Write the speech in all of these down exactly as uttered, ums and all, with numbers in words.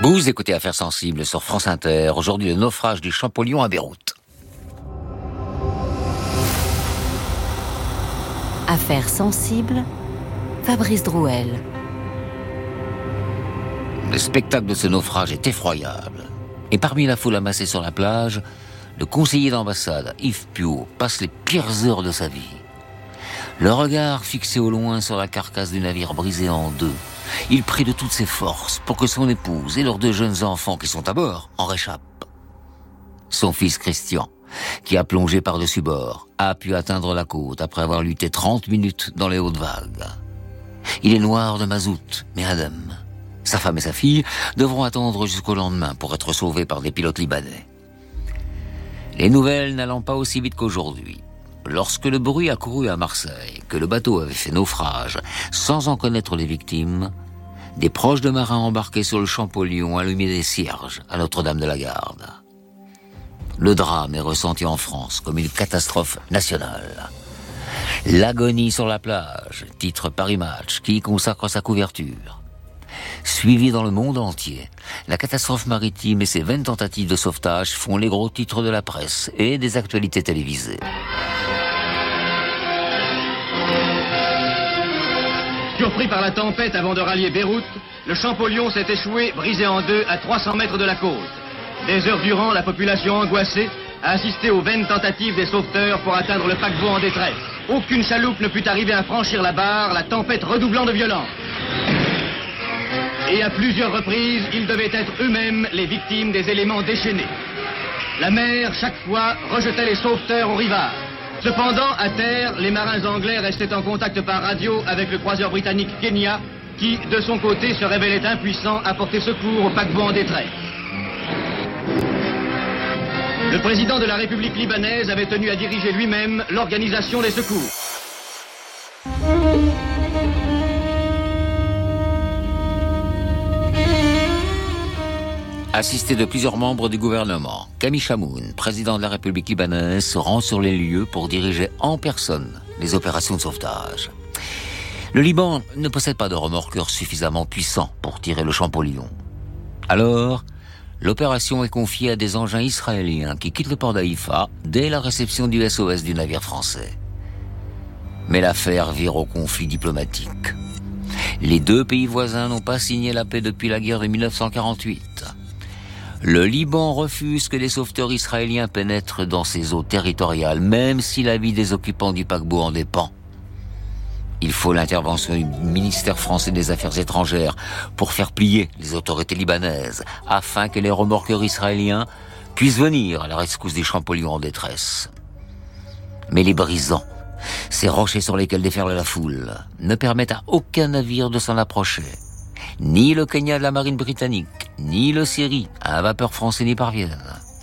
Vous écoutez Affaires sensibles sur France Inter. Aujourd'hui, le naufrage du Champollion à Beyrouth. Affaires sensibles, Fabrice Drouel. Le spectacle de ce naufrage est effroyable. Et parmi la foule amassée sur la plage, le conseiller d'ambassade, Yves Piot, passe les pires heures de sa vie. Le regard fixé au loin sur la carcasse du navire brisé en deux, il prie de toutes ses forces pour que son épouse et leurs deux jeunes enfants qui sont à bord en réchappent. Son fils Christian, qui a plongé par-dessus bord, a pu atteindre la côte après avoir lutté trente minutes dans les hautes vagues. Il est noir de mazout, mais indemne. Sa femme et sa fille devront attendre jusqu'au lendemain pour être sauvés par des pilotes libanais. Les nouvelles n'allant pas aussi vite qu'aujourd'hui, lorsque le bruit a couru à Marseille que le bateau avait fait naufrage sans en connaître les victimes, des proches de marins embarqués sur le Champollion ont allumé des cierges à Notre-Dame de la Garde. Le drame est ressenti en France comme une catastrophe nationale. L'agonie sur la plage, titre Paris Match, qui y consacre sa couverture. Suivi dans le monde entier, la catastrophe maritime et ses vaines tentatives de sauvetage font les gros titres de la presse et des actualités télévisées. Surpris par la tempête avant de rallier Beyrouth, le Champollion s'est échoué, brisé en deux, à trois cents mètres de la côte. Des heures durant, la population angoissée a assisté aux vaines tentatives des sauveteurs pour atteindre le paquebot en détresse. Aucune chaloupe ne put arriver à franchir la barre, la tempête redoublant de violence. Et à plusieurs reprises, ils devaient être eux-mêmes les victimes des éléments déchaînés. La mer, chaque fois, rejetait les sauveteurs au rivage. Cependant, à terre, les marins anglais restaient en contact par radio avec le croiseur britannique Kenya, qui, de son côté, se révélait impuissant à porter secours au paquebot en détresse. Le président de la République libanaise avait tenu à diriger lui-même l'organisation des secours. Assisté de plusieurs membres du gouvernement, Camille Chamoun, président de la République libanaise, se rend sur les lieux pour diriger en personne les opérations de sauvetage. Le Liban ne possède pas de remorqueur suffisamment puissant pour tirer le Champollion. Alors, l'opération est confiée à des engins israéliens qui quittent le port d'Haïfa dès la réception du S O S du navire français. Mais l'affaire vire au conflit diplomatique. Les deux pays voisins n'ont pas signé la paix depuis la guerre de mille neuf cent quarante-huit. Le Liban refuse que les sauveteurs israéliens pénètrent dans ses eaux territoriales, même si la vie des occupants du paquebot en dépend. Il faut l'intervention du ministère français des Affaires étrangères pour faire plier les autorités libanaises, afin que les remorqueurs israéliens puissent venir à la rescousse des Champollion en détresse. Mais les brisants, ces rochers sur lesquels déferle la foule, ne permettent à aucun navire de s'en approcher. Ni le Kenya de la marine britannique, ni le Syrie, à un vapeur français n'y parviennent.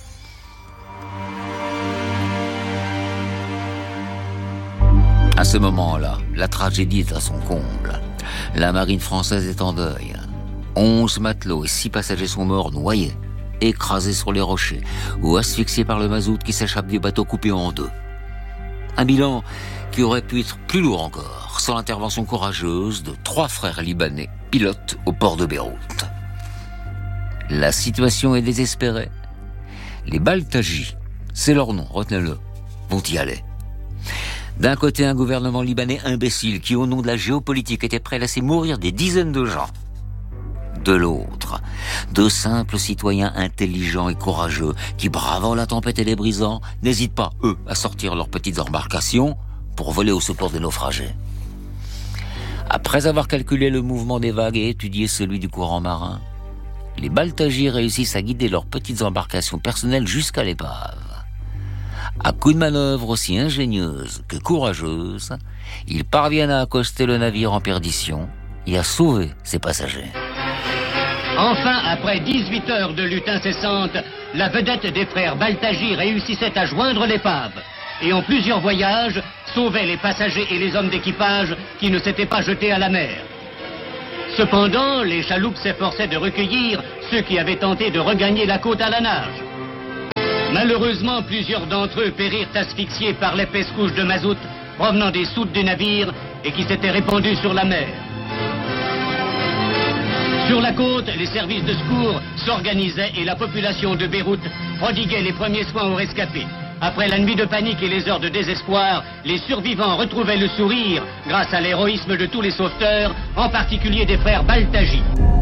À ce moment-là, la tragédie est à son comble. La marine française est en deuil. Onze matelots et six passagers sont morts noyés, écrasés sur les rochers ou asphyxiés par le mazout qui s'échappe du bateau coupé en deux. Un bilan qui aurait pu être plus lourd encore, sans l'intervention courageuse de trois frères libanais, pilotes au port de Beyrouth. La situation est désespérée. Les Baltagi, c'est leur nom, retenez-le, vont y aller. D'un côté, un gouvernement libanais imbécile qui, au nom de la géopolitique, était prêt à laisser mourir des dizaines de gens. De l'autre, de simples citoyens intelligents et courageux qui, bravant la tempête et les brisants, n'hésitent pas, eux, à sortir leurs petites embarcations pour voler au secours des naufragés. Après avoir calculé le mouvement des vagues et étudié celui du courant marin, les Baltagi réussissent à guider leurs petites embarcations personnelles jusqu'à l'épave. À coups de manœuvre aussi ingénieuse que courageuse, ils parviennent à accoster le navire en perdition et à sauver ses passagers. Enfin, après dix-huit heures de lutte incessante, la vedette des frères Baltagi réussissait à joindre l'épave et en plusieurs voyages sauvait les passagers et les hommes d'équipage qui ne s'étaient pas jetés à la mer. Cependant, les chaloupes s'efforçaient de recueillir ceux qui avaient tenté de regagner la côte à la nage. Malheureusement, plusieurs d'entre eux périrent asphyxiés par l'épaisse couche de mazout provenant des soutes du navire et qui s'était répandue sur la mer. Sur la côte, les services de secours s'organisaient et la population de Beyrouth prodiguait les premiers soins aux rescapés. Après la nuit de panique et les heures de désespoir, les survivants retrouvaient le sourire grâce à l'héroïsme de tous les sauveteurs, en particulier des frères Baltagi.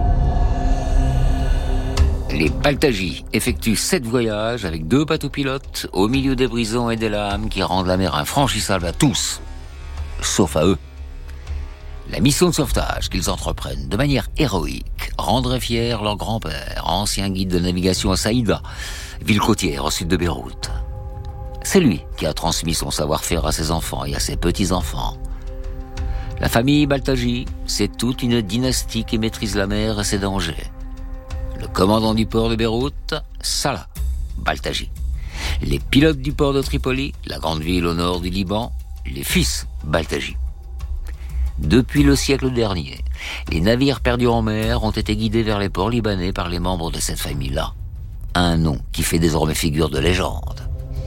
Les Baltagi effectuent sept voyages avec deux bateaux pilotes au milieu des brisants et des lames qui rendent la mer infranchissable à tous, sauf à eux. La mission de sauvetage qu'ils entreprennent de manière héroïque rendrait fier leur grand-père, ancien guide de navigation à Saïda, ville côtière au sud de Beyrouth. C'est lui qui a transmis son savoir-faire à ses enfants et à ses petits-enfants. La famille Baltagi, c'est toute une dynastie qui maîtrise la mer et ses dangers. Le commandant du port de Beyrouth, Salah Baltagi. Les pilotes du port de Tripoli, la grande ville au nord du Liban, les fils Baltagi. Depuis le siècle dernier, les navires perdus en mer ont été guidés vers les ports libanais par les membres de cette famille-là. Un nom qui fait désormais figure de légende.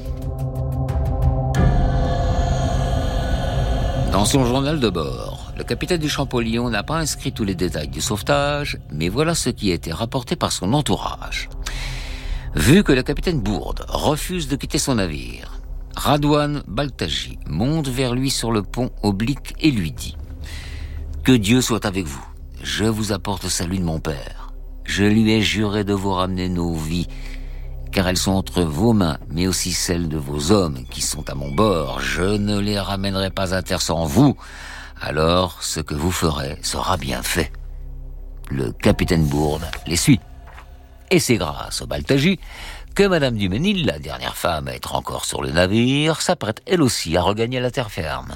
Dans son journal de bord, le capitaine du Champollion n'a pas inscrit tous les détails du sauvetage, mais voilà ce qui a été rapporté par son entourage. Vu que le capitaine Bourde refuse de quitter son navire, Radouane Baltagi monte vers lui sur le pont oblique et lui dit « Que Dieu soit avec vous, je vous apporte le salut de mon père. Je lui ai juré de vous ramener nos vies, car elles sont entre vos mains, mais aussi celles de vos hommes qui sont à mon bord. Je ne les ramènerai pas à terre sans vous, alors ce que vous ferez sera bien fait. » Le capitaine Bourde les suit. Et c'est grâce au Baltagi que Madame Duménil, la dernière femme à être encore sur le navire, s'apprête elle aussi à regagner la terre ferme.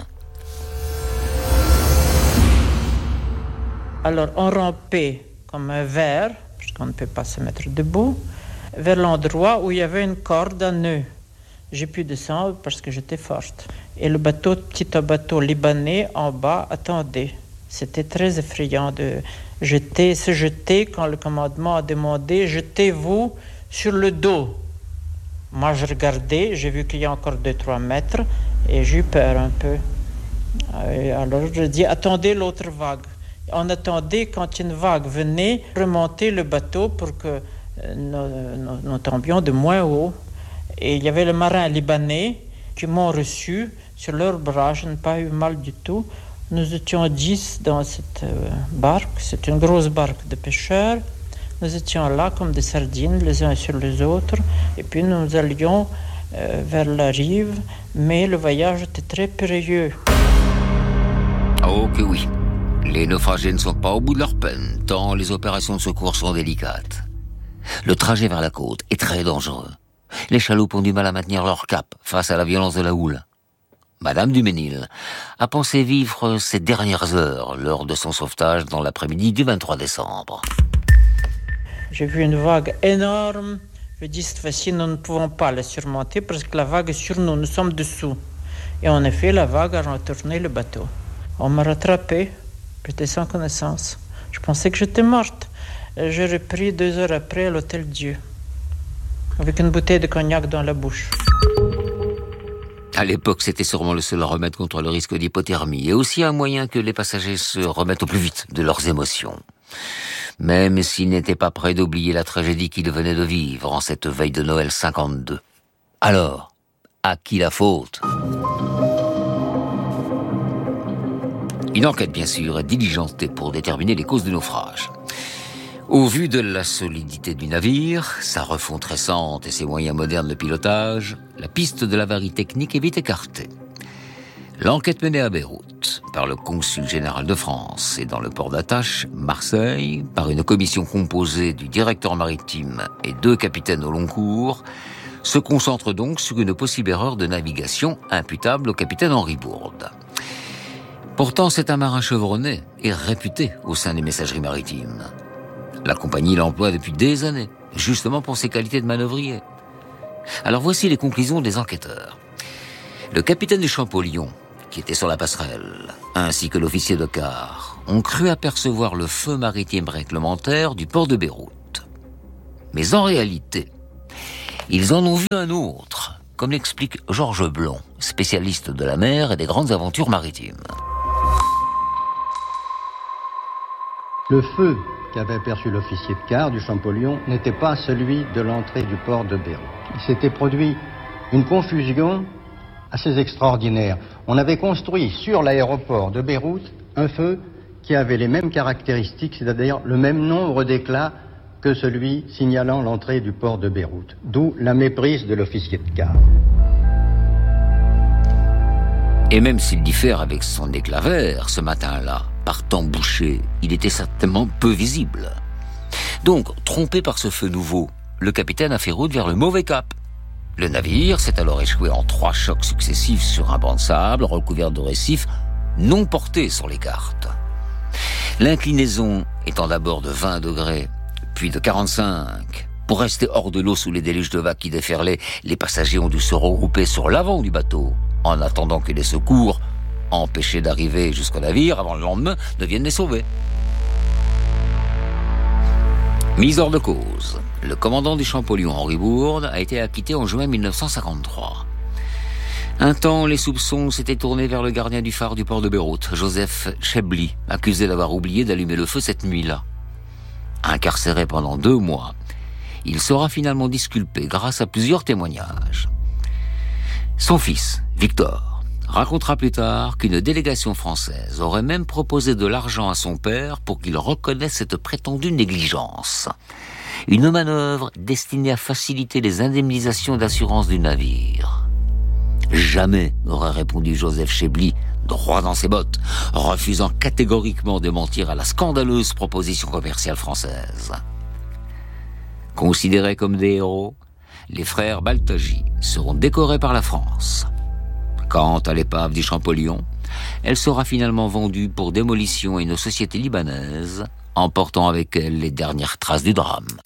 Alors on rampait comme un ver, parce qu'on ne peut pas se mettre debout, vers l'endroit où il y avait une corde à nœud. J'ai pu descendre parce que j'étais forte. Et le bateau, petit bateau libanais en bas attendait. C'était très effrayant de jeter, se jeter quand le commandement a demandé « Jetez-vous sur le dos ». Moi, je regardais, j'ai vu qu'il y a encore deux trois mètres et j'ai eu peur un peu. Et alors, je dis « Attendez l'autre vague ». On attendait quand une vague venait remonter le bateau pour que nous, nous, nous tombions de moins haut. Et il y avait le marin libanais qui m'ont reçu sur leur bras. Je n'ai pas eu mal du tout. Nous étions dix dans cette barque. C'est une grosse barque de pêcheurs. Nous étions là comme des sardines, les uns sur les autres. Et puis nous allions euh, vers la rive. Mais le voyage était très périlleux. Oh que oui. Les naufragés ne sont pas au bout de leur peine, tant les opérations de secours sont délicates. Le trajet vers la côte est très dangereux. Les chaloupes ont du mal à maintenir leur cap face à la violence de la houle. Madame Duménil a pensé vivre ses dernières heures lors de son sauvetage dans l'après-midi du vingt-trois décembre. J'ai vu une vague énorme. Je dis, cette fois-ci, nous ne pouvons pas la surmonter parce que la vague est sur nous, nous sommes dessous. Et en effet, la vague a retourné le bateau. On m'a rattrapé. J'étais sans connaissance. Je pensais que j'étais morte. J'ai repris deux heures après à l'Hôtel Dieu, avec une bouteille de cognac dans la bouche. À l'époque, c'était sûrement le seul remède contre le risque d'hypothermie, et aussi un moyen que les passagers se remettent au plus vite de leurs émotions. Même s'ils n'étaient pas prêts d'oublier la tragédie qu'ils venaient de vivre en cette veille de Noël cinquante-deux. Alors, à qui la faute ? Une enquête, bien sûr, est diligentée pour déterminer les causes du naufrage. Au vu de la solidité du navire, sa refonte récente et ses moyens modernes de pilotage, la piste de l'avarie technique est vite écartée. L'enquête menée à Beyrouth par le consul général de France et dans le port d'attache, Marseille, par une commission composée du directeur maritime et deux capitaines au long cours, se concentre donc sur une possible erreur de navigation imputable au capitaine Henri Bourde. Pourtant, c'est un marin chevronné et réputé au sein des messageries maritimes. La compagnie l'emploie depuis des années, justement pour ses qualités de manœuvrier. Alors voici les conclusions des enquêteurs. Le capitaine du Champollion, qui était sur la passerelle, ainsi que l'officier de quart, ont cru apercevoir le feu maritime réglementaire du port de Beyrouth. Mais en réalité, ils en ont vu un autre, comme l'explique Georges Blond, spécialiste de la mer et des grandes aventures maritimes. Le feu qu'avait perçu l'officier de quart du Champollion n'était pas celui de l'entrée du port de Beyrouth. Il s'était produit une confusion assez extraordinaire. On avait construit sur l'aéroport de Beyrouth un feu qui avait les mêmes caractéristiques, c'est-à-dire le même nombre d'éclats que celui signalant l'entrée du port de Beyrouth. D'où la méprise de l'officier de quart. Et même s'il diffère avec son éclat vert, ce matin-là, par temps bouché, il était certainement peu visible. Donc, trompé par ce feu nouveau, le capitaine a fait route vers le mauvais cap. Le navire s'est alors échoué en trois chocs successifs sur un banc de sable recouvert de récifs non portés sur les cartes. L'inclinaison étant d'abord de vingt degrés, puis de quarante-cinq. Pour rester hors de l'eau sous les déluges de vagues qui déferlaient, les passagers ont dû se regrouper sur l'avant du bateau, en attendant que les secours, empêchés d'arriver jusqu'au navire avant le lendemain, ne viennent les sauver. Mise hors de cause, le commandant du Champollion, Henri Bourde, a été acquitté en juin mille neuf cent cinquante-trois. Un temps, les soupçons s'étaient tournés vers le gardien du phare du port de Beyrouth, Joseph Chebli, accusé d'avoir oublié d'allumer le feu cette nuit-là. Incarcéré pendant deux mois, il sera finalement disculpé grâce à plusieurs témoignages. Son fils, Victor, racontera plus tard qu'une délégation française aurait même proposé de l'argent à son père pour qu'il reconnaisse cette prétendue négligence. Une manœuvre destinée à faciliter les indemnisations d'assurance du navire. Jamais, aurait répondu Joseph Chebli, droit dans ses bottes, refusant catégoriquement de mentir à la scandaleuse proposition commerciale française. Considérés comme des héros, les frères Baltagi seront décorés par la France. Quant à l'épave du Champollion, elle sera finalement vendue pour démolition à une société libanaise, emportant avec elle les dernières traces du drame.